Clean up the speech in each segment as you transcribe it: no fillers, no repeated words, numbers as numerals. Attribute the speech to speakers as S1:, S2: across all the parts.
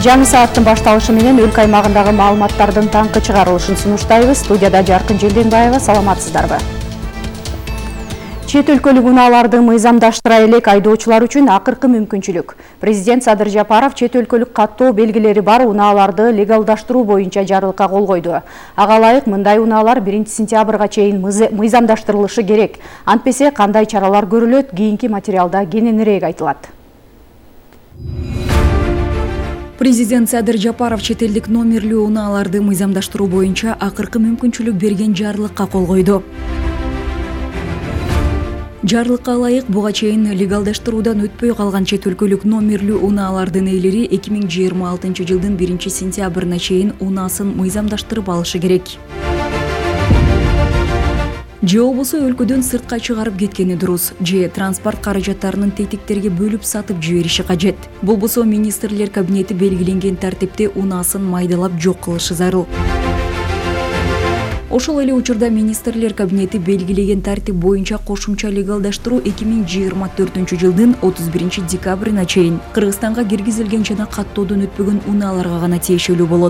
S1: Жаңы сааттын башталышы менен өлкө аймагындагы маалыматтардын таңкы чыгарылышын сунуштайбыз. Студияда Жаркын Желденбаева, саламатсыздарбы? Чет өлкөлүк унааларды мыйзамдаштыра элек айдоочулар үчүн акыркы мүмкүнчүлүк. Президент Садыр Жапаров чет өлкөлүк каттоо белгилери бар унааларды легалдаштыруу боюнча жарлыкка кол койду. Ага ылайык мындай унаалар 1 сентябрга чейин мыйзамдаштырылышы керек. Антпесе кандай чаралар көрүлөт, кийинки материалда кененирээк айтылат.
S2: Президент Садыр Жапаров чет элдик номерлүү унааларды мыйзамдаштыруу боюнча акыркы мүмкүнчүлүк берген жарлыкка кол койду. Жарлыкка ылайык буга чейин легалдаштыруудан өтпөй калган чет өлкөлүк номерлүү унаалардын ээлери 2026 жылдын 1 сентябрына чейин унаасын мыйзамдаштырып алышы керек. Же болбосо өлкөдөн сыртка чыгарып кеткени дурус, же транспорт каражаттарынын тетиктерге бөлүп сатып жибериши кажет. Болбосо министрлер кабинети белгиленген тартипте унаасын майдалап жок кылышы зарыл. Ошол эле учурда министрлер кабинети белгилеген тартип боюнча кошумча легалдаштыруу 2024 жылдын 31 декабрына чейин Кыргызстанга киргизилген жана каттоодон өтпөгөн унааларга гана тиешелүү болот.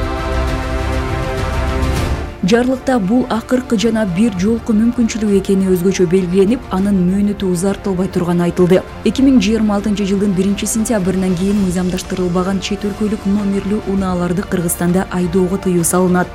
S2: Жарлыкта бул акыркы жана бир жолку мүмкүнчүлүк экени өзгөчө белгиленип, анын мөөнөтү узартылбай турганы айтылды. 2026 жылдын 1 сентябрынан кийин мыйзамдаштырылбаган чет өлкөлүк номерлүү унааларды Кыргызстанда айдоого тыюу салынат.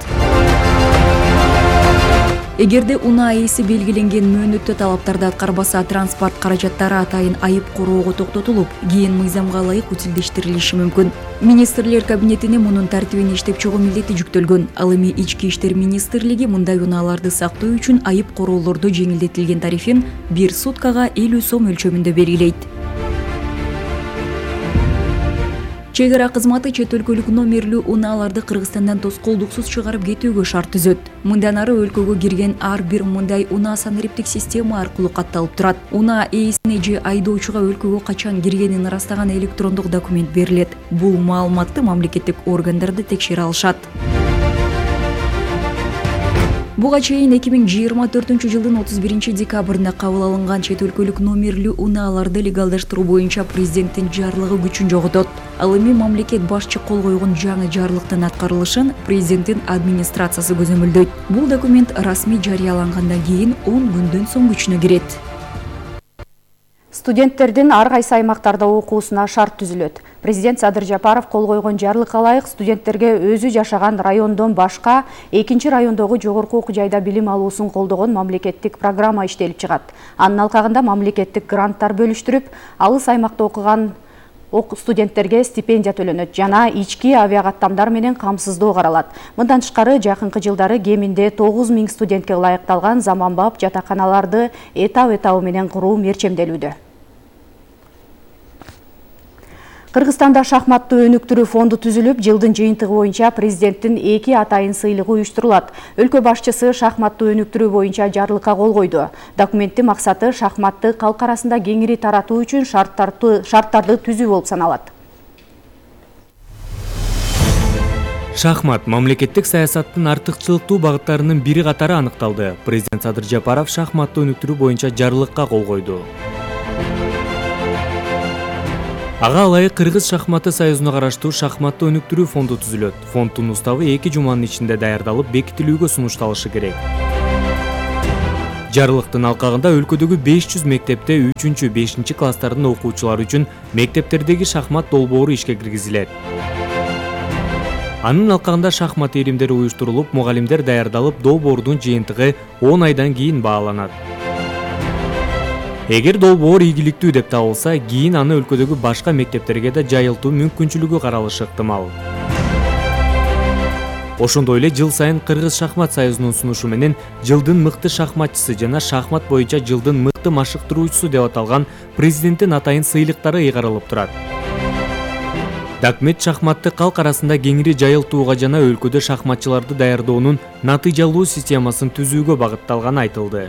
S2: Эгерде унаа ээси белгиленген мөөнөттө талаптарды аткарбаса, транспорт каражаттары атайын айып короого токтотулуп, кийин мыйзамга ылайык утилдештирилиши мүмкүн. Министрлер кабинетине мунун тартибин иштеп чыгуу милдети жүктөлгөн. Ал эми Ички иштер министрлиги мындай унааларды сактоо үчүн айып короолордо жеңилдетилген тарифин 1 суткага 50 сом өлчөмүндө белгилейт. Чек ара кызматы чет өлкөлүк номерлүү унааларды Кыргызстандан тоскоолдуксуз чыгарып кетүүгө шарт түзөт. Мындан ары өлкөгө кирген ар бир мындай унаа санариптик система аркылуу катталып турат. Унаа ээсине же айдоочуга өлкөгө качан киргенин ырастаган электрондук документ берилет. Бул маалыматты мамлекеттик органдарды текшере алышат. Буга чейин 2024 жылдын 31 декабрында кабыл алынган чет өлкөлүк номерлүү унааларды легалдаштыруу боюнча президенттин жарлыгы күчүн жоготот. Ал эми мамлекет башчы кол койгон жаңы жарлыктын аткарылышын президенттин администрациясы көзөмөлдөйт. Бул документ расмий жарыялангандан кийин 10 күндөн соң күчүнө кирет. Студенттердин ар кайсы аймактарда окуусуна шарт түзүлөт. Президент Садыр Жапаров кол койгон жарлыкка ылайык студенттерге өзү жашаган райондон башка экинчи райондогу жогорку окуу жайда билим алуусун колдогон мамлекеттик программа иштелип чыгат. Анын алкагында мамлекеттик гранттар бөлүштүрүп, алыс аймакта окуган студенттерге стипендия төлөнөт жана ички авиакаттамдар менен камсыздоо каралат. Мындан тышкары жакынкы жылдары кеминде 9000 студентке ылайыкталган заманбап жатаканаларды этап менен куруу мерчемделүүдө. Кыргызстанда шахматтуу өнүктүрүү фонду түзүлүп, жылдын жыйынтыгы боюнча президенттин 2 атайын сыйлыгы уюштурулат. Өлкө башчысы шахматтуу өнүктүрүү боюнча жарлыкка кол койду. Документтин максаты шахматты калк арасында кеңири таратуу үчүн шарттарды түзүү болуп саналат.
S3: Шахмат мамлекеттик саясаттын артыкчылыктуу багыттарынын бири катары аныкталды. Президент Садыр Жапаров шахматтуу өнүктүрүү боюнча жарлыкка кол койду. Ага ылайык Кыргыз шахматы союзуна караштуу шахматтуу өнүктүрүү фонду түзүлөт. Фонддун уставы 2 жуманын ичинде даярдалып, бекитилүүгө сунушталышы керек. Жарлыктын алкагында өлкөдөгү 500 мектепте 3-5 класстардын окуучулары үчүн мектептердеги шахмат долбоору ишке киргизилет. Анын алкагында шахмат иримдери уюштурулуп, мугалимдер даярдалып, долбоордун жыйынтыгы 10 айдан кийин бааланат. Эгер долбоор ийгиликтүү деп табылса, кийин аны өлкөдөгү башка мектептерге да жайылтуу мүмкүнчүлүгү каралышы ыктымал. Ошондой эле жыл сайын Кыргыз шахмат союзунун сунушу менен жылдын мыкты шахматчысы жана шахмат боюнча жылдын мыкты машыктыруучусу деп аталган президенттин атайын сыйлыктары ыйгарылып турат. Документ шахматты калк арасында кеңири жайылтууга жана өлкөдө шахматчыларды даярдоонун натыйжалуу системасын түзүүгө багытталганы айтылды.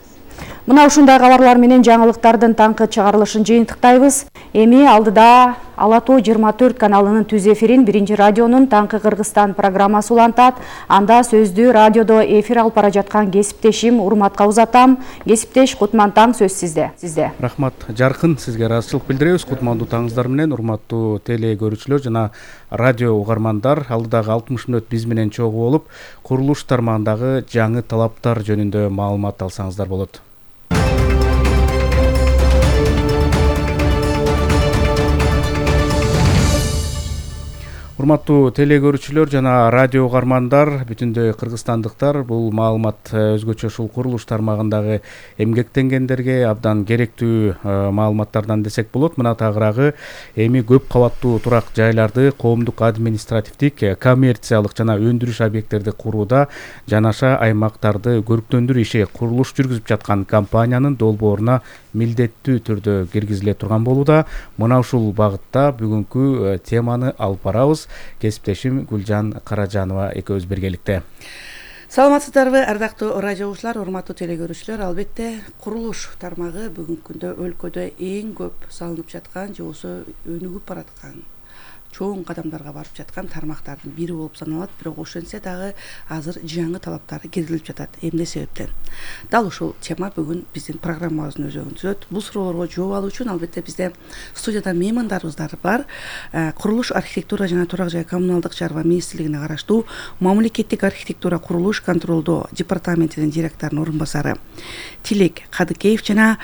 S1: Мына ушундай кабарлар менен жаңылыктардын таңкы чыгарылышын жыйынтыктайбыз. Эми алдыда Ала Тоо 24 каналынын түз эфирин Биринчи радионун Таңкы Кыргызстан программасы улантат. Анда сөздү радиодо эфир алып бара жаткан кесиптешим Урматка узатам. Кесиптеш, кутман таң, сөз сизде.
S4: Рахмат Жаркын, сизге ыраазычылык билдиребиз. Кутмандуу таңыңыздар менен, урматтуу теле көрүүчүлөр жана радио угармандар. Алдыдагы 60 мүнөт биз менен чогуу болуп, курулуш тармагындагы жаңы талаптар жөнүндө маалымат алсаңыздар болот. Урматтуу теле көрүүчүлөр жана радио угармандар, бүтүндөй кыргызстандыктар, бул маалымат өзгөчө ушул курулуш тармагындагы эмгектенгендерге абдан керектүү маалыматтардан десек болот. Мына тагыраагы эми көп кабаттуу турак жайларды коомдук административдик, коммерциялык жана өндүрүш объекттерди курууда жанаша аймактарды көрктөндүрүү иши курулуш жүргүзүп жаткан компаниянын долбооруна милдеттүү түрдө киргизиле турган болууда. Мына ушул багытта бүгүнкү теманы алып барабыз. Кесиптешим Гүлжан Каражанова экөөбүз биргеликте.
S5: Саламатсыздарбы, ардактуу радио угуучулар, урматтуу теле көрүүчүлөр. Албетте, курулуш тармагы бүгүнкү күндө өлкөдө эң көп салынып жаткан же болбосо өнүгүп бараткан, чоң кадамдарга барып жаткан тармактардын бири болуп саналат. Бирок ошентсе дагы азыр жаңы талаптары киргизилип жатат. Эмне себептен? Дал ушул тема бүгүн биздин программабыздын өзөгүн түзөт. Бул суроолорго жооп алуу үчүн албетте бизде студияда меймандарыбыздар бар. Курулуш, архитектура жана турак жай коммуналдык чарба министрлигине караштуу Мамлекеттик архитектура курулуш контролдоо департаментинин директорунун орун басары Тилек Кадыкеев жана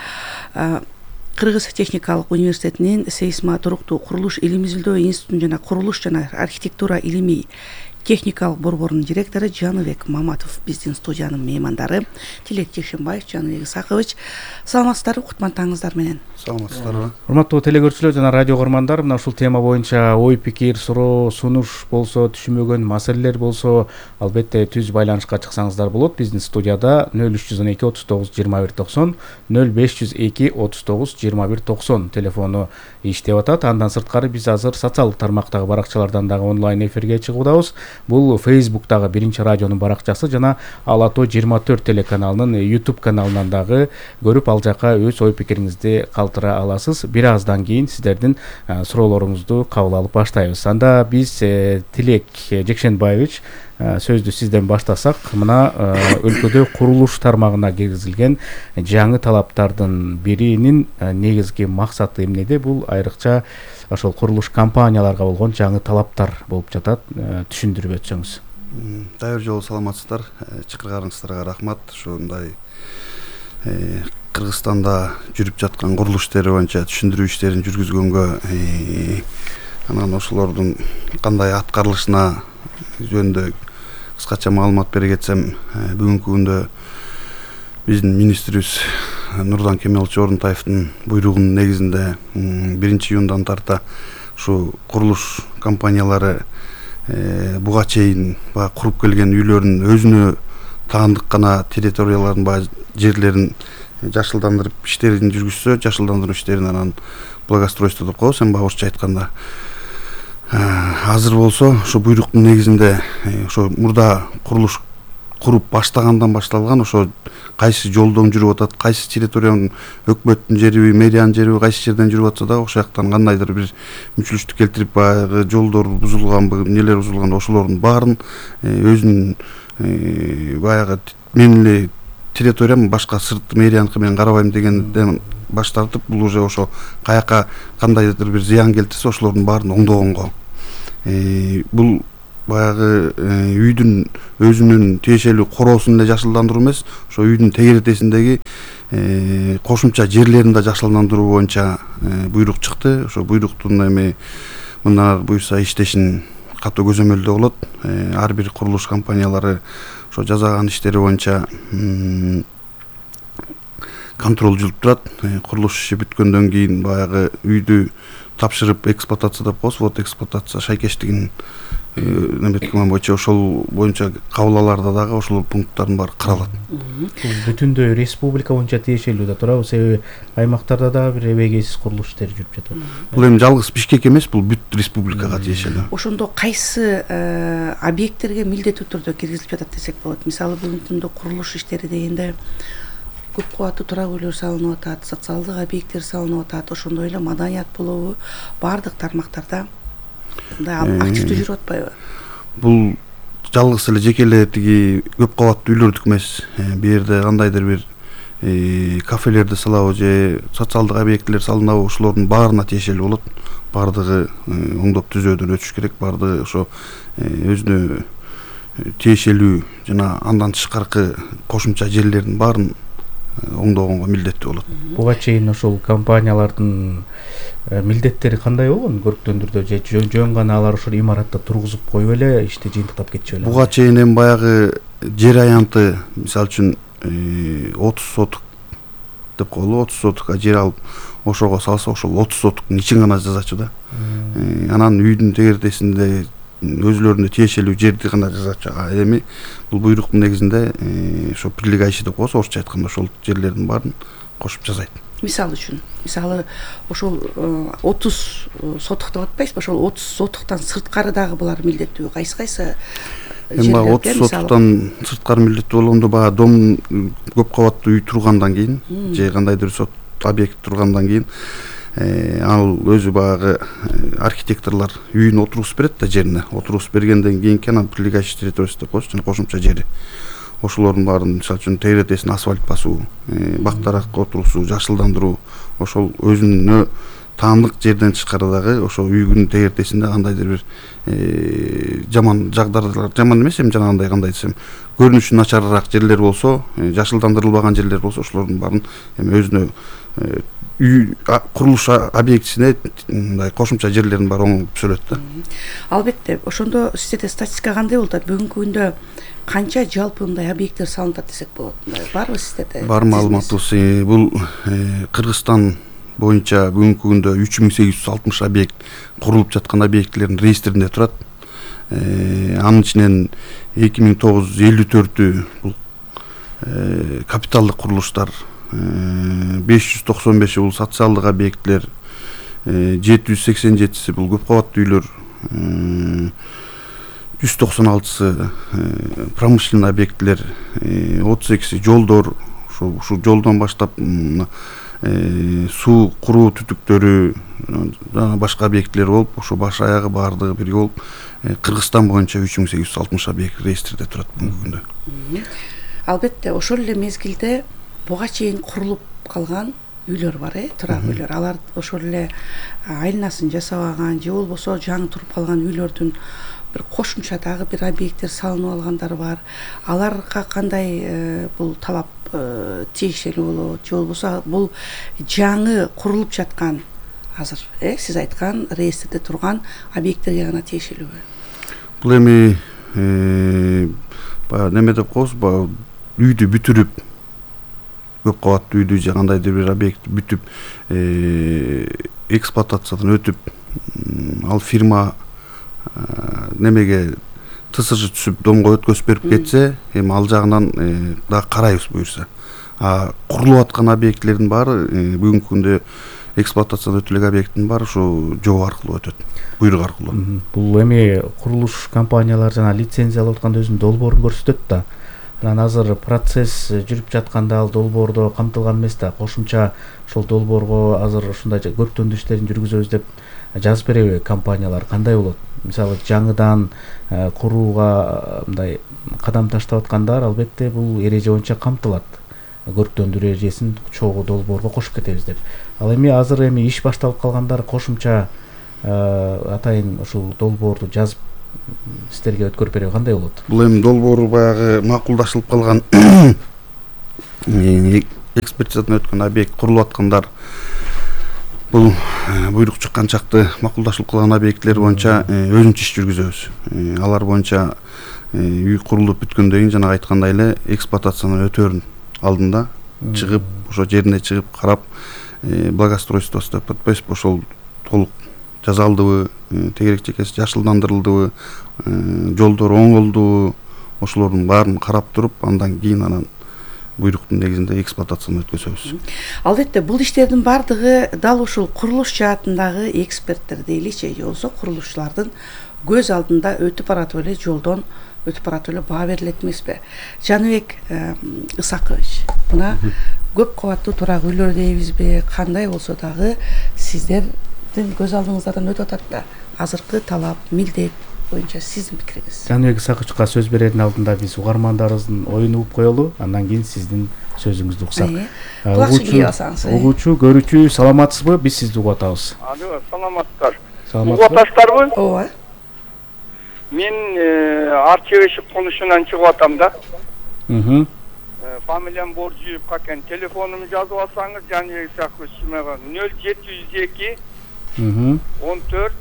S5: Кыргыз техникалык университетинин сейсма туруктуу курулуш илим изилдөө институтунун жана курулуш жана архитектура илимий техникалык борборунун директору Жаныбек Маматов биздин студиянын меймандары. Тилек Жекшенбаев, Жаныбек Исакович, саламатсыздарбы, кутман таңыңыздар менен.
S4: Саламатсыздарбы. Урматтуу теле көрүүчүлөр жана радио угармандар, мына ушул тема боюнча ой пикир, суроо, сунуш болсо, түшүнбөгөн маселелер болсо, албетте түз байланышка чыксаңыздар болот. Биздин студияда 0312 39 21 90, 0502 39 21 90 телефону иштеп атат. Андан сырткары биз азыр социалдык тармактагы баракчалардан дагы онлайн эфирге чыгуудабыз. Бул Facebook'тагы Биринчи радионун баракчасы жана Ала Тоо 24 телеканалынын YouTube каналынан дагы көрүп, ал жака өз ой пикириңизди калтыра аласыз. Бир аздан кийин сиздердин суроолоруңузду кабыл алып баштайбыз. Анда биз Тилек Жекшенбаевич, сөздү сизден баштасак, мына өлкөдө курулуш тармагына киргизилген жаңы талаптардын биринин негизги максаты эмнеде? Бул айрыкча ошол курулуш компанияларга болгон жаңы талаптар болуп жатат. Түшүндүрүп өтсөңүз.
S6: Дайыр жолу саламатсыздар. Чакырганыңыздарга рахмат. Ушундай Кыргызстанда жүрүп жаткан курулуш иштери боюнча түшүндүрүү иштерин жүргүзгөнгө, анан ошолордун кандай аткарылышына жөнүндө кыскача маалымат бере кетсем, бүгүнкү күндө биздин министрибиз Нурдан Кемелович Орунтаевдин буйругунун негизинде 1-июндан тарта ушу курулуш компаниялары буга чейин куруп келген үйлөрүн өзүнө таандык гана территорияларын, жерлерин жашылдандырып иштерин жүргүзсө, жашылдандыруу иштерин анан благоустройство деп коебуз, эми орусча айтканда. Азыр болсо ушу буйруктун негизинде ошо мурда курулуш куруп баштагандан башталган ошо кайсы жолдон жүрүп атат, кайсы территориянын өкмөттүн жериби, мэриянын жериби кайсы жерден жүрүп атса дагы ошол жактан кандайдыр бир мүчүлүштүк келтирип, баягы жолдор бузулганбы, нелер бузулган, ошолордун баарын өзүнүн баягы мен эле территориям башка сырт мэрияныкы менен карабайм дегенден баш тартып, бул уже ошо каяка кандайдыр бир зыян келтирсе ошолордун баарын оңдогонго. Бул баягы үйдүн өзүнүн тиешелүү короосун эле жашылдандыруу эмес, ошо үйдүн тегеретесиндеги кошумча жерлерин да жашылдандыруу боюнча буйрук чыкты. Ошо буйруктун эми мына буюрса иштешин катуу көзөмөлдөө болот. Ар бир курулуш компаниялары ошо жасаган иштери боюнча контроль жүрүп турат. Курулуш иши бүткөндөн кийин баягы үйдү тапшырып эксплуатация деп коебуз. Вот эксплуатация шайкештигин неметкен боюнча ошол боюнча кабылаларда дагы ошол пункттардын баары каралат.
S4: Бүтүндөй республика боюнча тиешелүү да туурабы? Себеби аймактарда дагы бир эбегейсиз курулуш иштери жүрүп жатат.
S6: Бул эми жалгыз Бишкек эмес, бул бүт республикага тиешелүү.
S5: Ошондо кайсы объекттерге милдеттүү түрдө киргизилип жатат десек болот? Мисалы бүгүнкү күндө курулуш иштери дегенде көп кубаттуу турак үйлөр салынып атат, социалдык объекттер салынып атат, ошондой эле маданият болобу баардык тармактарда мындай активдүү жүрүп атпайбы?
S6: Бул жалгыз эле жеке эле тиги көп кабаттуу үйлөрдүк эмес. Бу жерде кандайдыр бир кафелерди салабы же социалдык объектилер салынабы, ошолордун баарына тиешелүү болот. Бардыгы оңдоп түзөөдөн өтүш керек, бардыгы ошо өзүнө тиешелүү жана андан тышкаркы кошумча жерлердин баарын оңдогонго милдеттүү болот.
S4: Буга чейин ошол компаниялардын милдеттери кандай болгон көрктөндүрдө, же жөн гана алар ошол имаратта тургузуп коюп эле ишти жыйынтыктап кетчү эле?
S6: Буга чейин эми баягы жер аянты, мисалы үчүн 30 соток деп коелу, 30 сотокко жер алып ошого салса, ошол 30 сотоктун ичин гана жазачу да. Анан үйдүн тегердесинде өзүлөрүнө тиешелүү жерди гана жазачу. Эми бул буйруктун негизинде ошо прилегающий деп коебуз, орусча айтканда, ошол жерлердин баарын кошуп жасайт.
S5: Мисалы үчүн, ошол 30 соток деп атпайсызбы? Ошол 30 сотоктон сырткары дагы булар милдеттүү. Кайсы
S6: Эми 30 сотоктон сырткары милдеттүү болгондо баягы дом көп кабаттуу үй тургандан кийин же кандайдыр сот объект тургандан кийин ал өзү баягы архитекторлор үйүн отургузуп берет да, жерине отургузуп бергенден кийинки анан прилегающий территориясы деп коебуз, жана кошумча жери. Ошолордун баарын, мисалы үчүн тегеретесин асфальт басуу, бактарак отургузуу, жашылдандыруу, ошол өзүнө таандык жерден тышкары дагы ошо үйдүн тегертесинде кандайдыр бир жаман жагдайлар, жаман эмес, эми жанагындай кандай десем, көрүнүшү начарыраак жерлер болсо, жашылдандырылбаган жерлер болсо, ошолордун баарын эми өзүнө үй курулуш объектисине мындай кошумча жерлердин баары оңой түзөлөт да.
S5: Албетте, ошондо сизде статистика кандай болуп атат? Бүгүнкү күндө канча жалпы мындай объекттер салынып атат десек болот? Барбы сизде?
S6: Бар маалыматыбыз. Бул Кыргызстан боюнча бүгүнкү күндө 3860 объект, курулуп жаткан объектлердин реестринде турат. Анын ичинен 2954-ü бул капиталдык курулуштар, 595 бул социалдык объектлер, 787 бул көп кабаттуу үйлөр, 196 промышленный объектлер, 32 жолдор, ушу жолдон баштап суу куруу түтүктөрү жана башка объекттер болуп, ошо баш аягы баардыгы бирге болуп Кыргызстан боюнча 3860 объект реестрде турат бүгүнкү күндө.
S5: Албетте, ошол эле мезгилде буга чейин курулуп калган үйлөр бар, турак үйлөр. Алар ошол эле айланасын жасабаган же болбосо жаңы туруп калган үйлөрдүн бир кошумча дагы бир объекттер салынып алгандар бар. Аларга кандай бул талап тийишелүү болот, же болбосо бул жаңы курулуп жаткан азыр сиз айткан реестрде турган объекттерге гана тийишелүүбү?
S6: Бул эми баягы неме деп коебуз, үйдү бүтүрүп, көп кабаттуу үйдү же кандайдыр бир объект бүтүп эксплуатациядан өтүп, ал фирма немеге ТСЖ түсүп домго өткөзүп берип кетсе, эми ал жагынан дагы карайбыз буюрса. Курулуп аткан объектлердин баары бүгүнкү күндө эксплуатациядан өтүлгөн объекттин баары ушу жобо аркылуу өтөт, буйрук аркылуу.
S4: Бул эми курулуш компаниялар жана лицензия алып атканда өзүнүн долбоорун көрсөтөт да. Анан азыр процесс жүрүп жатканда ал долбоордо камтылган эмес да. Кошумча ошол долбоорго азыр ушундай көрктөндү иштерин жүргүзөбүз деп жазып береби компаниялар? Кандай болот? Мисалы жаңыдан курууга мындай кадам таштап аткандар албетте бул эреже боюнча камтылат. Көрктөндүр эрежесин чогуу долбоорго кошуп кетебиз деп. Ал эми азыр иш башталып калгандар кошумча атайын ушул долбоорду жазып сиздерге өткөрүп береби, кандай болот?
S6: Бул эми долбоор баягы макулдашылып калган экспертизадан өткөн объект курулуп аткандар, бул буйрук чыккан чакты макулдашылып калган объекттер боюнча өзүнчө иш жүргүзөбүз. Алар боюнча үй курулуп бүткөндөн кийин жанагы айткандай эле эксплуатациядан өтөөрүн алдында чыгып, ошо жерине чыгып карап, благоустройствосу деп атпайсызбы, ошол толук жасалдыбы, тегерек чекеси жашылдандырылдыбы, жолдор оңолдубу, ошолордун баарын карап туруп, андан кийин анан буйруктун негизинде эксплуатациядан өткөзөбүз.
S5: Албетте, бул иштердин баардыгы дал ушул курулуш жаатындагы эксперттер дейличи, же болбосо курулушчулардын көз алдында өтүп баратып эле жолдон өтүп баратып эле баа берилет эмеспи? Жаныбек Ысакович, мына көп кабаттуу турак үйлөр дейбизби, кандай болсо дагы сиздердин көз алдыңыздардан өтүп атат да. Азыркы талап, милдет боюнча сиздин пикириңиз.
S4: Жаныбек Ысаковичка сөз берердин алдында биз угармандарыбыздын оюн угуп коелу, андан кийин сиздин сөзүңүздү уксак. Угуучу, көрүүчү, саламатсызбы? Биз сизди угуп атабыз.
S7: Алло, саламатсыздар.
S4: Саламатсызбы?
S7: Угуп атасыздарбы?
S5: Ооба.
S7: Мен Арчевешик конушунан чыгып атам да. Фамилиям Боржиев экен. Телефонумду жазып алсаңыз, Жаныбек Ысакович 0702 14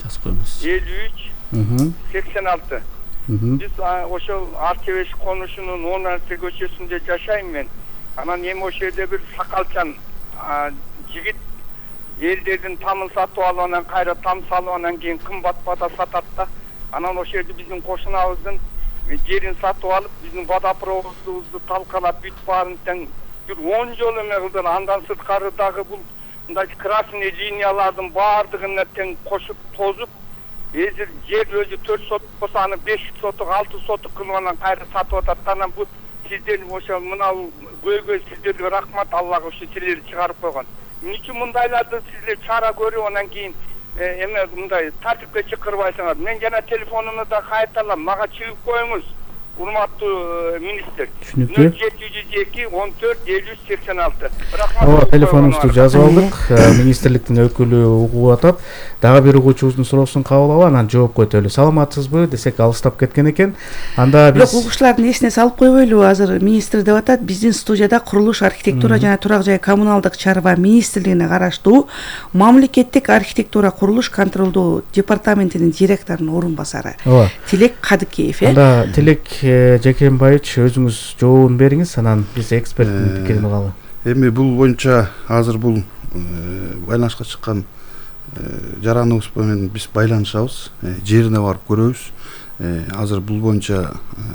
S7: 53 86. Биз ошол Арчевешик конушунун 10 көчөсүндө жашайм мен. Анан эми ошол жерде бир сакалчан жигит элдердин тамын сатып алып, анан кайра там салып, анан кийин кымбат бада сатат да. Анан ошол жерде биздин кошунабыздын жерин сатып алып, биздин водопроводубузду талкалап, бүт баарын тең бир 10 жолу эме кылдыр. Андан сырткары дагы бул мындай красный линиялардын баардыгына тең кошуп тозуп, жер өзү 4 сотук болсо, аны 5 сотук, 6 сотук кылып анан кайра сатып атат. Анан бул сиздер ошо мына көйгөй сиздерге рахмат, Аллах ошо силерди чыгарып койгон. Эмне үчүн мындайларды сиздер чара көрүп, анан кийин эме мындай тартипке чакырбайсыңар? Мен жана телефонумду да кайталам, мага чыгып коюңуз, урматтуу министр. 0702 14 53 86.
S4: Ооба, телефонуңузду жазып алдык. Министрликтин өкүлү угуп атат. Дагы бир угуучубуздун суроосун кабыл алып, анан жооп көтөлү. Саламатсызбы десек алыстап кеткен экен. Анда биз
S5: угуучулардын эсине салып койбойлу, азыр министр деп атат. Биздин студияда курулуш, архитектура жана турак жай коммуналдык чарба министрлигине караштуу мамлекеттик архитектура курулуш контролдоо департаментинин директорунун орун басары Тилек Кадыкеев.
S4: Анда Тилек Жекенбаевич, өзүңүз жообун бериңиз, анан биз эксперттин пикирин угалы.
S6: Эми бул боюнча азыр бул байланышка чыккан жараныбыз менен биз байланышабыз, жерине барып көрөбүз. Азыр бул боюнча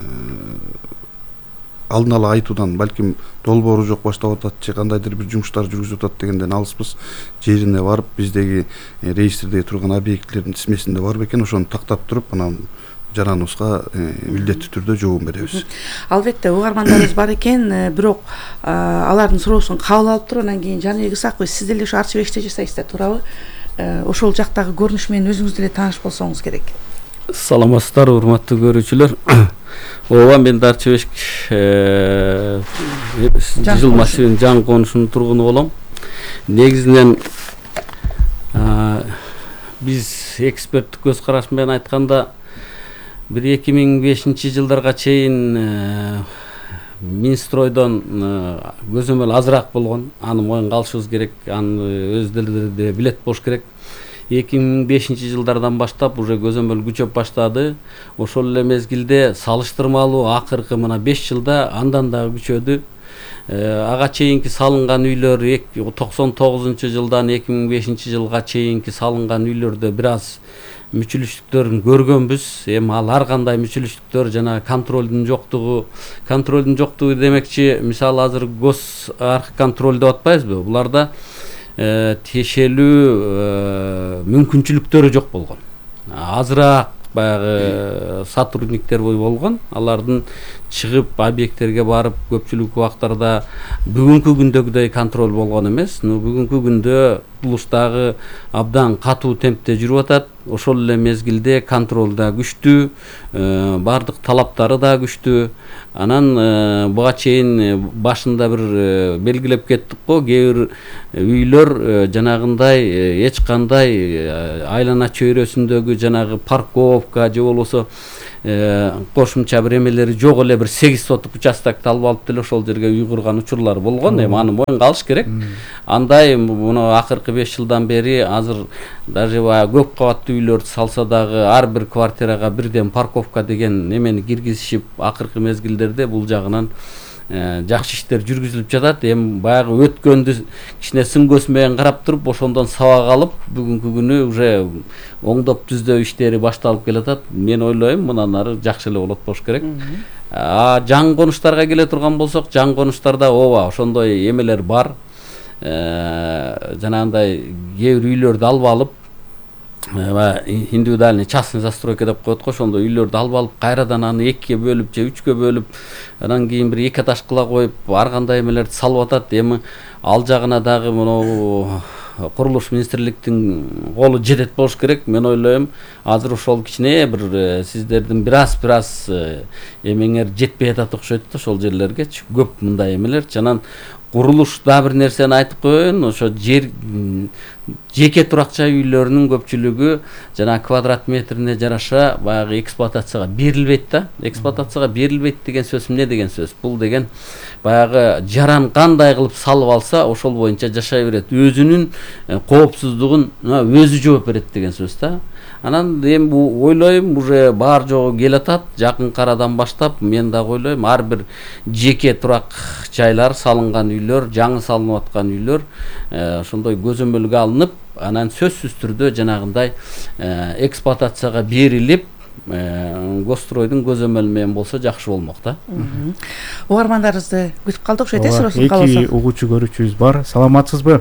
S6: алдын ала айтуудан балким долбоору жок баштап атат же кандайдыр бир жумуштар жүргүзүп атат дегенден алыспыз. Жерине барып биздеги реестрде турган объектилердин тизмесинде бар бекен, ошону тактап туруп анан жараныбызга милдеттүү түрдө жообун беребиз.
S5: Албетте угармандарыбыз бар экен, бирок алардын суроосун кабыл алып туруп, анан кийин Жаныбек Ысакович, сиз деле ушу Арчевеште жашайсыздар, туурабы? Ошол жактагы көрүнүш менен өзүңүз деле тааныш болсоңуз керек.
S8: Саламатсыздар, урматтуу көрүүчүлөр. Ооба, мен Арчевешик жылмашын жан конушунун тургуну болом. Негизинен биз эксперттик көз караш менен айтканда бир 2005 жылдарга чейин Минстройдон көзөмөл азыраак болгон. Аны моюнга алышыбыз керек, аны өздөрү да билет болуш керек. 2005 жылдардан баштап уже көзөмөл күчөп баштады. Ошол эле мезгилде салыштырмалуу акыркы мына 5 жылда андан да күчөдү. Ага чейинки салынган үйлөр 99 жылдан 2005 жылга чейинки салынган үйлөрдө бир аз мүчүлүштүктөрүн көргөнбүз. Эми ал ар кандай мүчүлүштүктөр жана контролдун жоктугу демекчи, мисалы азыр гос контроль деп атпайбызбы? Буларда тиешелүү мүмкүнчүлүктөрү жок болгон. Азыраак баягы сотрудниктер болгон. Алардын чыгып объекттерге барып көпчүлүк убактарда бүгүнкү күндөгүдөй контроль болгон эмес. Бүгүнкү күндө курулуштагы абдан катуу темпте жүрүп атат. Ошол эле мезгилде контроль да күчтүү, бардык талаптары да күчтүү. Анан буга чейин башында бир белгилеп кеттик го, кээ бир үйлөр жанагындай эч кандай айлана чөйрөсүндөгү жанагы парковка же болбосо кошумча бир эмелери жок эле бир 8 сотук участокты алып алып деле ошол жерге үй курган учурлар болгон. Эми аны моюнга алыш керек. Андай муну акыркы 5 жылдан бери азыр даже көп кабаттуу үйлөрдү салса дагы ар бир квартирага бирден парковка деген эмени киргизишип, акыркы мезгилдерде бул жагынан жакшы иштер жүргүзүлүп жатат. Эми баягы өткөндү кичине сын көз менен карап туруп, ошондон сабак алып, бүгүнкү күнү уже оңдоп түзөө иштери башталып келатат. Мен ойлойм, мындан ары жакшы эле болот болуш керек. Жаңы конуштарга келе турган болсок, жаңы конуштарда ооба ошондой эмелер бар. Жанагындай кээ бир үйлөрдү алып алып, индивидуальный частный застройка деп коет го, ошондой үйлөрдү алып кайрадан аны экиге бөлүп же үчкө бөлүп, анан кийин бир эки этажкыла коюп ар кандай эмелерди салып атат. Эми ал жагына дагы могу курулуш министрликтин колу жетет болуш керек. Мен ойлойм, азыр ошол кичине бир сиздердин бир аз эмеңер жетпей атат окшойт да ошол жерлерге. Көп мындай эмелер. Жанан курулуш да бир нерсени айтып коеюн, ошо жеке туракча үйлөрүнүн көпчүлүгү жана квадрат метрине жараша баягы эксплуатацияга берилбейт да. Эксплуатацияга берилбейт деген сөз эмне деген сөз? Бул деген баягы жаран кандай кылып салып алса, ошол боюнча жашай берет. Өзүнүн коопсуздугун өзү жооп берет деген сөз да. Анан эми ойлойм, уже бар жогу келатат. Жакынкы арадан баштап мен да ойлойм, ар бир жеке турак жайлар салынган үйлөр, жаңы салынып аткан үйлөр ошондой көзөмөлгө алынып, анан сөзсүз түрдө жанагындай эксплуатацияга берилип, Госстройдун көзөмөлү менен болсо жакшы болмок да.
S5: Угармандарыбызды күтүп калдык, ошо
S4: эки угуучу көрүүчүбүз бар. Саламатсызбы?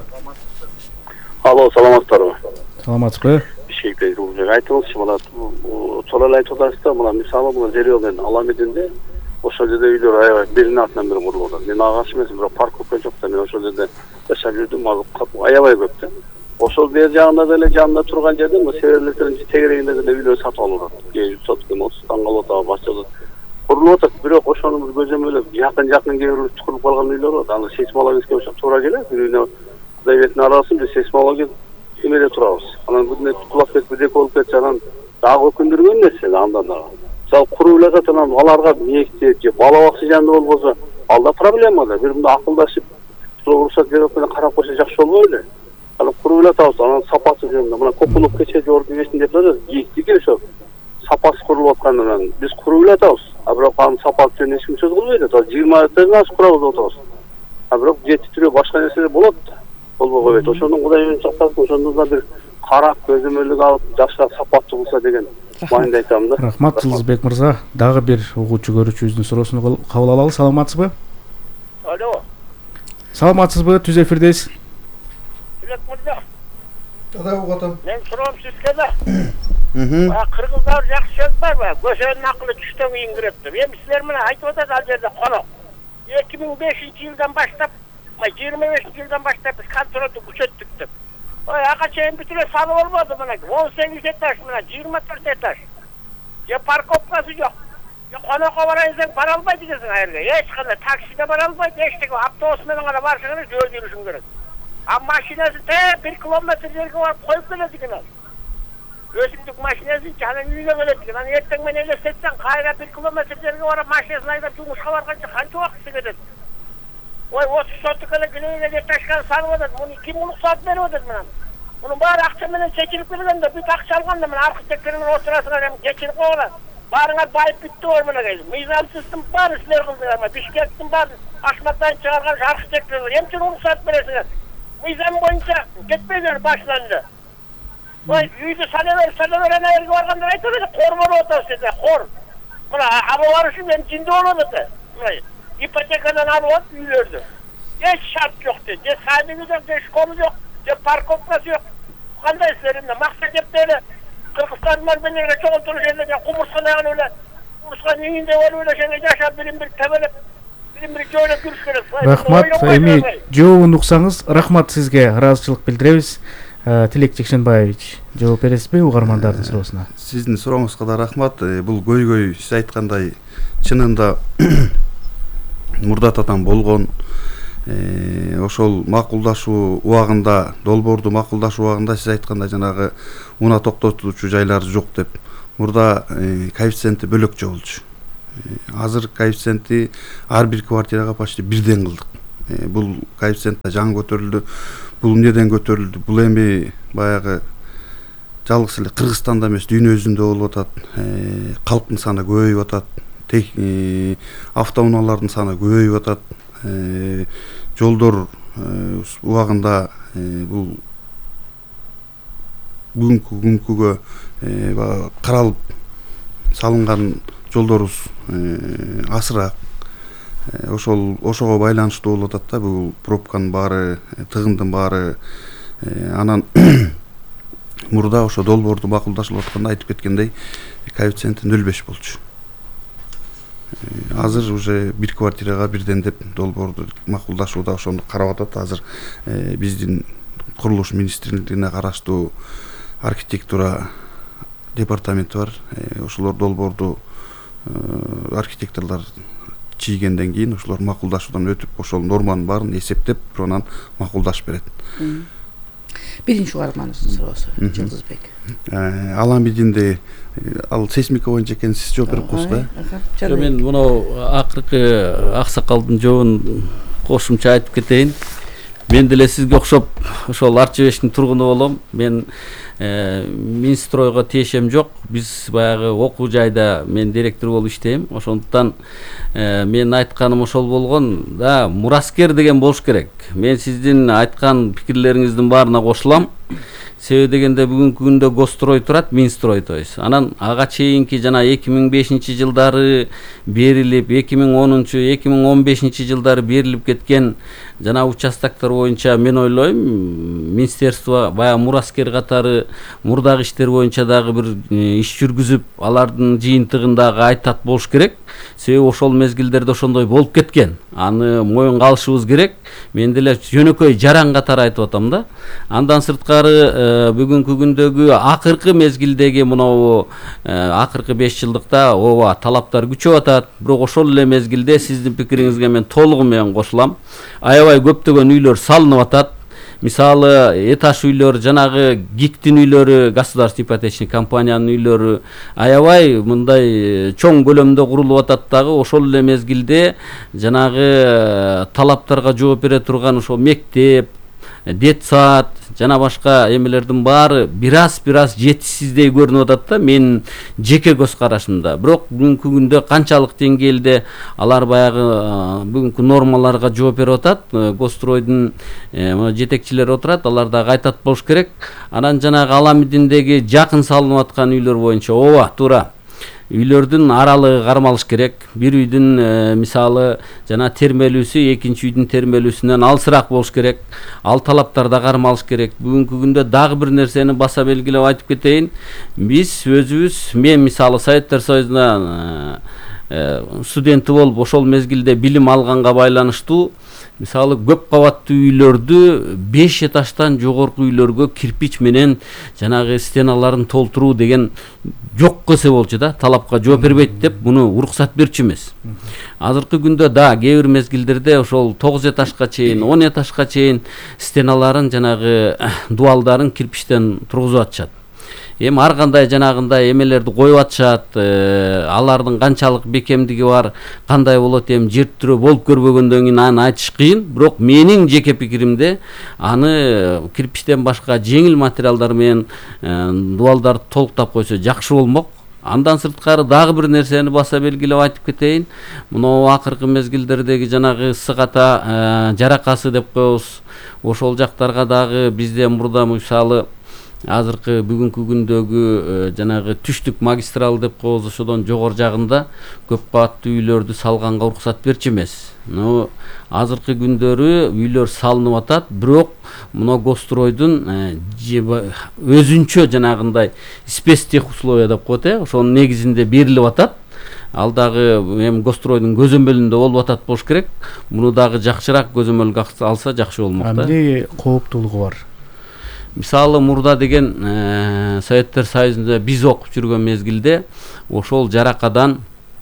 S9: Алло, саламатсыздарбы?
S4: Саламатсызбы?
S9: Бишкектеги айтыңызчы, мына чоң эле айтып атасыздар, мына мисалы мына Жерио менен Аламединде ошол жерде үйлөр аябай биринин артынан бири курулуп атат. Мен ага каршы эмесмин, бирок парковка жок да, мен ошол жерде жашап жүрдүм, аябай көп да. Ошол бер жагында деле жанында турган жерде северлектердин тегерегинде деле үйлөр сатып алып атат. 100 таң калып атат, башчылык курулуп атат, бирок ошону бир көзөмөлөп жакын кээ бир куруп калган үйлөр бар. Аны сейсмологический ошо туура келет. Биринде Кудай бетин арасын, бир сейсмология эмеде турабыз. Анан бирне кулап кетип, бирдеке болуп кетсе, анан дагы өкүндүргөн нерсе андан дагы. Мисалы куруп эле атат, анан аларга мектеп же бала бакча жанында болбосо, алда проблема да. Бир мында акылдашып, уруксат берип менен карап койсо жакшы болбой эле. Анан куруп эле атабыз, анан сапасы жөнүндө. Мына Кокулук кече жогорку кесин деп атат, ийгиктик ошо сапасы курулуп атканынан биз куруп эле атабыз. А бирок анын сапасы жөнүндө эч ким сөз кылбайт. 20 этаждан ашык курабыз деп атабыз. А бирок жетиштирүү башка нерселер болот да. Болбой койбойт. Ошондон Кудай менен сактасын, ошондон да бир карап көзөмөлгө алып жакшыраак сапаттуу кылса деген маанайда айтам да.
S4: Рахмат Жылдызбек мырза. Дагы бир угуучу көрүүчүбүздүн суроосун кабыл алалы. Саламатсызбы?
S10: Алло.
S4: Саламатсызбы? Түз эфирдесиз.
S10: Да, угатам. Мен суроом сизге да. Кыргыздар жакшы сөз барбы? Көсөнүн акылы түштөн кийин кирет деп. Эми силер менен айтып атат ал жерде конок. 2005-жылдан баштап, 25-жылдан баштап биз контролду күчөттүк деп. Ага чейин бүтүн эле салып болбоду мына 18 этаж, мына 24 этаж. Же парковкасы жок. Же конокко барайын десең бара албайт экенсиң айерге. Эч кандай таксиде бара албайт, эчтеке автобус менен гана барышың керек, жөө жүрүшүң керек. А машинасы 1 километр жерге барып коюп келет экен ал. Өзүңдүк машинасы жана үйгө келет экен. Анан эртең менен элестетсең, кайра 1 километр жерге барып машинасын айдап жумушка барганча канча убакыт кетет? Ой, 30 соток эле гүлөйгө ташкан салып атат. Муну ким уруксат берип атат менен? Мунун баары акча менен чечилип келгенде, бүт акча алганда менен архитектордун отурасына чечилип койгон. Баарыңар байып бүттү ор менен. Мыйзамсыздын баары силер кылдыңар. Бишкектин баары Ашматтан чыгарган архитекторлор эмче уруксат бересиңер? Мыйзам боюнча кетпеңер башланды. Ой, үйдү сала бер ана жерге баргандар айтып атат, кор болуп атабыз деди, кор. Мына абалар үчүн мен жинде болуп атат. Мына ипотекадан алып атып үйлөрдү. Эч шарт жок дейт. Же садыгы жок, же школы жок, же парковкасы жок. Кандай силер эмне максат деп эле Кыргызстандын менен чогултуруш жерде кумурсканаган эле кумурскан үйүндө болуп эле шене жашап бир тебелеп бир жолу жүрүш керек.
S4: Рахмат. Эми жообун уксаңыз, рахмат сизге, ыраазычылык билдиребиз. Тилек Жекшенбаевич, жооп бересизби угармандардын суроосуна?
S6: Сиздин сурооңузга да рахмат. Бул көйгөй сиз айткандай чынында мурдатадан болгон. Ошол макулдашуу убагында, долбоорду макулдашуу убагында сиз айткандай жанагы унаа токтотуучу жайлар жок деп. Мурда коэффициенти бөлөкчө болчу. Азыр коэффициенти ар бир квартирага почти бирден кылдык. Бул коэффициент жаңы көтөрүлдү. Бул эмнеден көтөрүлдү? Бул эми баягы жалгыз эле Кыргызстанда эмес, дүйнө жүзүндө болуп атат. Калктын саны көбөйүп атат. Автоунаалардын саны көбөйүп атат. Жолдор убагында бул күнгүгө каралып салынган жолдорубуз асыраак. Ошого байланыштуу болуп атат да, бул пробканын баары, тыгындын баары. Анан мурда ошо долбоорду макулдашылып атканда айтып кеткендей коэффициенти 0,5 болчу. Азыр уже бир квартирага бирден деп долбоорду макулдашууда ошону карап атат. Азыр биздин курулуш министрлигине караштуу архитектура департаменти бар. Ошолор долбоорду архитекторлор чийгенден кийин ошолор макулдашуудан өтүп ошол норманын баарын эсептеп анан макулдашып берет.
S5: Биринчи угарманыбыздын суроосу Жылдызбек.
S6: Аламидинде ал сейсмика боюнча экен, сиз жооп берип коесуз да?
S8: Мен мынау акыркы аксакалдын жообун кошумча айтып кетейин. Мен деле сизге окшоп ошол Арчыбештин тургуну болом. Мен Минстройго тиешем жок. Биз баягы окуу жайда мен директор болуп иштейм. Ошондуктан мен айтканым ошол болгон да, мураскер деген болуш керек. Мен сиздин айткан пикирлериңиздин баарына кошулам. Себеби дегенде бүгүнкү күндө Госстрой турат, Минстрой тойс. Анан ага чейинки жана 2005-жылдары берилип, 2010-2015-жылдары берилип кеткен жана участоктор боюнча мен ойлойм, министерство баягы мураскер катары мурдагы иштер боюнча дагы бир иш жүргүзүп, алардын жыйынтыгындагы айтат болуш керек. Себеби ошол мезгилдерде ошондой болуп кеткен. Аны моюнга алышыбыз керек. Мен деле жөнөкөй жаран катары айтып атам да. Андан сырткары бүгүнкү күндөгү акыркы мезгилдеги мынау акыркы 5 жылдыкта ооба талаптар күчөп атат. Бирок ошол эле мезгилде сиздин пикириңизге мен толугу менен кошулам. Аябай көптөгөн үйлөр салынып атат. Мисалы, этаж үйлөр, жанагы ГИКтин үйлөрү, государственный ипотечный компаниянын үйлөрү аябай мындай чоң көлөмдө курулуп атат дагы. Ошол эле мезгилде жанагы талаптарга жооп бере турган ошол мектеп, детсад жана башка эмелердин баары бираз жетишсиздей көрүнүп атат да, мен жеке көз карашымда. Бирок бүгүнкү күндө канчалык деңгээлде алар баягы бүгүнкү нормаларга жооп берип атат. Госстройдун жетекчилери отурат, алар дагы айтат болуш керек. Анан жанагы Аламидиндеги жакын салынып аткан үйлөр боюнча ооба туура. Үйлөрдүн аралыгы кармалыш керек. Бир үйдүн мисалы жана термелүүсү экинчи үйдүн термелүүсүнөн алысыраак болуш керек. Ал талаптарда кармалыш керек. Бүгүнкү күндө дагы бир нерсени баса белгилеп айтып кетейин. Биз өзүбүз, мен мисалы Советтер Союзунан студенти болуп ошол мезгилде билим алганга байланыштуу мисалы көп кабаттуу үйлөрдү 5 этаждан жогорку үйлөргө кирпич менен жанагы стеналарын толтуруу деген жок кесе болчу да, талапка жооп бербейт деп муну уруксат берчү эмес. Азыркы күндө да кээ бир мезгилдерде ошол 9 этажга чейин, 10 этажга чейин стеналарын жанагы дуалдарын кирпичтен тургузуп атышат. Эми ар кандай жанагындай эмелерди коюп атышат, алардын канчалык бекемдиги бар, кандай болот, эми жертүрө болуп көрбөгөндөн кийин аны айтыш кыйын. Бирок менин жеке пикиримде аны кирпичтен башка жеңил материалдар менен дуалдарды толуктап койсо жакшы болмок. Андан сырткары дагы бир нерсени баса белгилеп айтып кетейин. Муну акыркы мезгилдердеги жанагы ысык-ата жаракасы деп коебуз. Ошол жактарга дагы бизде мурда мисалы азыркы бүгүнкү күндөгү жанагы түштүк магистрал деп коебуз, ошодон жогору жагында көп кабаттуу үйлөрдү салганга уруксат берчү эмес. Азыркы күндөрү үйлөр салынып атат, бирок мына Госстройдун өзүнчө жанагындай спецтех условия деп коет, ошонун негизинде берилип атат. Ал дагы эми Госстройдун көзөмөлүндө болуп атат болуш керек. Муну дагы жакшыраак көзөмөлгө алса жакшы болмок да.
S4: Эмне кооптуулугу бар?
S8: Мисалы мурда деген Советтер Союзунда биз окуп жүргөн мезгилде ошол жаракадан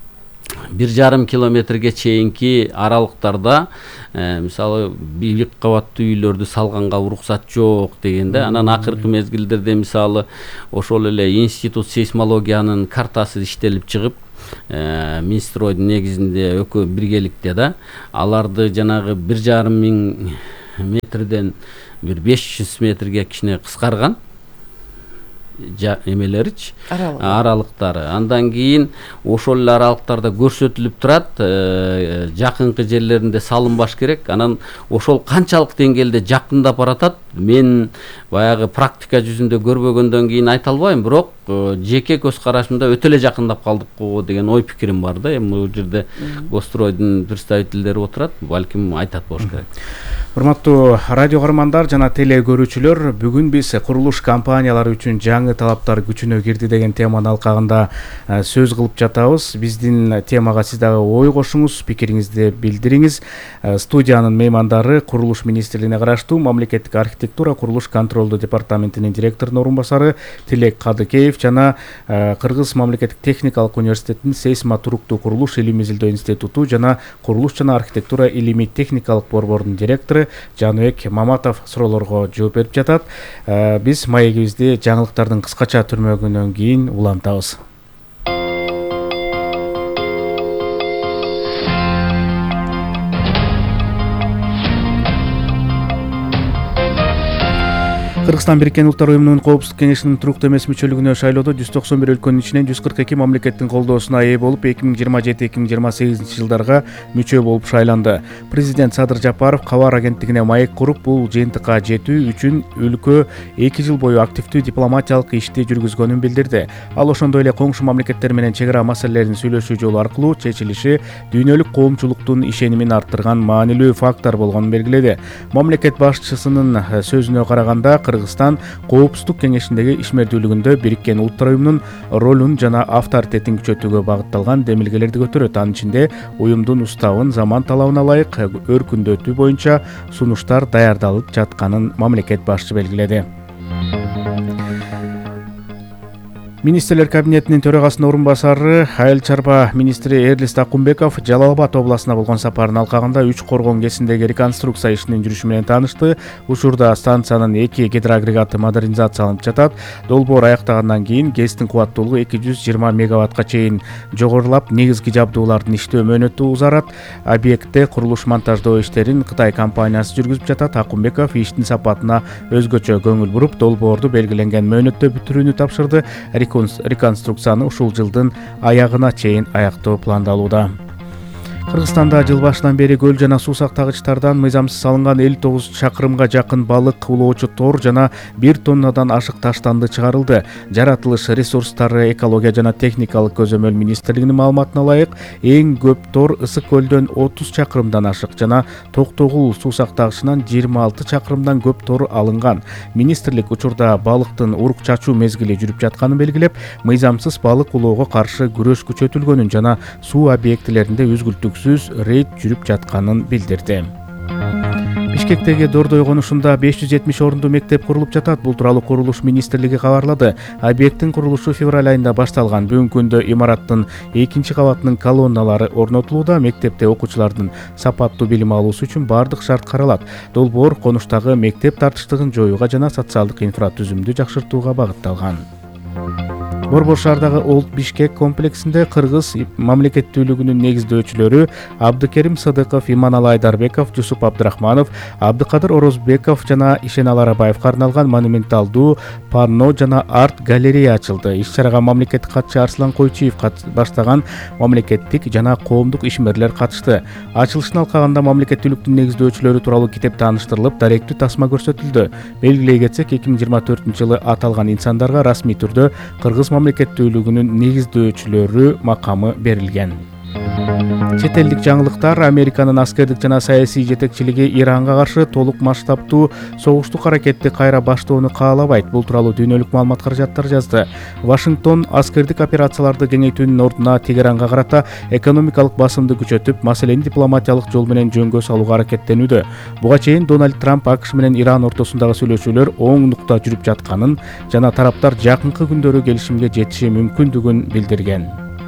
S8: 1,5 километрге чейинки аралыктарда мисалы бийлик кабаттуу үйлөрдү салганга уруксат жок дегенде, анан акыркы мезгилдерде мисалы ошол эле институт сейсмологиянын картасы иштелип чыгып, Минстройдун негизинде экөө биргеликте да аларды жанагы 1,5 метрден бир 500 метрге кичине кыскарган. эмелеричи, аралыктары. Андан кийин ошол эле аралыктарда көрсөтүлүп турат, жакынкы жерлеринде салынбаш керек. Анан ошол канчалык деңгээлде жакындап баратат, мен баягы практика жүзүндө көрбөгөндөн кийин айта албайм, бирок жеке көз карашымда өтө эле жакындап калдык го деген ой пикирим бар да. Эми бул жерде Гостройдун представительдери отурат, балким айтат болуш керек.
S4: Урматтуу радио көрөрмандар жана теле көрүүчүлөр, бүгүн биз курулуш компаниялары үчүн жаңы талаптар күчүнө кирди деген теманын алкагында сөз кылып жатабыз. Биздин темага сиз дагы ой кошуңуз, пикириңизди билдириңиз. Студиянын меймандары Курулуш министрлигине караштуу Мамлекеттик архитектура курулуш контролдоо департаментинин директорунун орун басары Тилек Кадыкеев жана Кыргыз мамлекеттик техникалык университетинин сейсмотуруктуу курулуш илим изилдөө институту жана курулуш жана архитектура илимий техникалык борборунун директору Жаныбек Маматов суроолорго жооп берип жатат. Биз маегибизди жаңылыктардын кыскача түрмөгүнөн кийин улантабыз. Кыргызстан Бириккен Улуттар Уюмунун Коопсуздук кеңешинин туруктуу эмес мүчөлүгүнө шайлоодо 191 өлкөнүн ичинен 142 мамлекеттин колдоосуна ээ болуп, 2027-2028 жылдарга мүчө болуп шайланды. Президент Садыр Жапаров кабар агенттигине маек куруп, бул жыйынтыкка жетүү үчүн өлкө 2 жыл бою активдүү дипломатиялык ишти жүргүзгөнүн билдирди. Ал ошондой эле коңшу мамлекеттер менен чек ара маселелерин сүйлөшүү жолу аркылуу чечилиши дүйнөлүк коомчулуктун ишенимин арттырган маанилүү фактор болгонун белгиледи. Мамлекет башчысынын сөзүнө караганда, Кыргызстан Коопсуздук кеңешиндеги ишмердүүлүгүндө Бириккен Улуттар Уюмунун ролун жана авторитетин күчөтүүгө багытталган демилгелерди көтөрөт. Анын ичинде уюмдун уставын заман талабына ылайык өркүндөтүү боюнча сунуштар даярдалып жатканын мамлекет башчысы белгиледи. Министрлер кабинетинин төрагасынын орун басары Айыл чарба министри Эрлис Такумбеков Жалал Абад областына болгон сапарынын алкагында 3 коргон кесиндеги реконструкция ишинин жүрүшү менен таанышты. Учурда станциянын 2 гидроагрегаты модернизацияланып жатат. Долбоор аяктагандан кийин ГЭСтин кубаттуулугу 220 мегаваттка чейин жогорулап, негизги жабдуулардын иштөө мөөнөтү узарат. Объектте курулуш монтаждоо иштерин Кытай компаниясы жүргүзүп жатат. Такумбеков иштин сапатына өзгөчө көңүл буруп, долбоорду белгиленген мөөнөттө бүтүрүүнү тапшырды. Реконструкцияны ушул жылдын аягына чейин аяктоо пландалууда. Кыргызстанда жыл башынан бери көл жана суу сактагычтардан мыйзамсыз салынган 59 чакырымга жакын балык улоочу тор жана 1 тоннадан ашык таштанды чыгарылды. Жаратылыш ресурстары, экология жана техникалык көзөмөл министрлигинин маалыматына ылайык, эң көп тор Ысык көлдөн 30 чакырымдан ашык жана Токтогул суу сактагычынан 26 чакырымдан көп тор алынган. Министрлик учурда балыктын урук чачуу мезгили жүрүп жатканын белгилеп, мыйзамсыз балык улоого каршы күрөш күчөтүлгөнүн жана суу объектилеринде үзгүлтүксүз рейд жүрүп жатканын билдирди. Бишкектеги Дордой конушунда 570 орунду мектеп курулуп жатат. Бул тууралуу курулуш министрлиги кабарлады. Объекттин курулушу февраль айында башталган. Бүгүнкү күндө имараттын 2 кабатынын колонналары орнотулууда. Мектепте окуучулардын сапаттуу билим алуусу үчүн бардык шарт каралат. Долбоор конуштагы мектеп тартыштыгын жоюуга жана социалдык инфратүзүмдү жакшыртууга багытталган. Борбор шаардагы Олд Бишкек комплексинде Кыргыз мамлекеттүүлүгүнүн негиздөөчүлөрү Абдыкерим Садыков, Иманалы Айдарбеков, Жусуп Абдрахманов, Абдыкадыр Орозбеков жана Ишеналы Арабаевге арналган монументалдуу панно жана арт галерея ачылды. Иш-чарага мамлекеттик катчы Арслан Койчиев баштаган мамлекеттик жана коомдук ишмерлер катышты. Ачылыштын алкагында мамлекеттүүлүктүн негиздөөчүлөрү тууралуу китеп тааныштырылып, даректүү тасма көрсөтүлдү. Белгилей кетсек, 2024-жылы аталган инсандарга расмий түрдө Кыргыз мамлекеттүүлүгүнүн негиздөөчүлөрү макамы берилген. Чет элдик жаңылыктар. Американын аскердик жана саясий жетекчилиги Иранга каршы толук масштабтуу согуштук аракетти кайра баштоону каалабайт. Бул тууралуу дүйнөлүк маалымат каражаттары жазды. Вашингтон аскердик операцияларды кеңейтүүнүн ордуна Тегеранга карата экономикалык басымды күчөтүп, маселени дипломатиялык жол менен жөнгө салууга аракеттенүүдө. Буга чейин Дональд Трамп АКШ менен Иран ортосундагы сүйлөшүүлөр оң нукта жүрүп жатканын жана тараптар жакынкы күндөрү келишимге жетиши мүмкүндүгүн билдирген.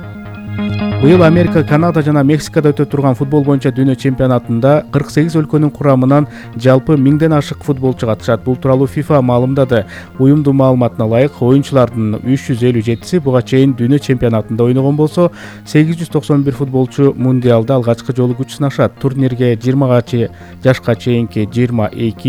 S4: Быйыл Америка, Канада жана Мексикада өтө турган футбол боюнча дүйнө чемпионатында 48 өлкөнүн курамынан жалпы 1000ден ашык футболчу катышат. Бул тууралуу FIFA маалымдады. Уюмдун маалыматына ылайык, оюнчулардын 357-си буга чейин дүйнө чемпионатында ойногон болсо, 891 футболчу мундиалда алгачкы жолу күч сынашат. Турнирге 20 жашка чейинки 22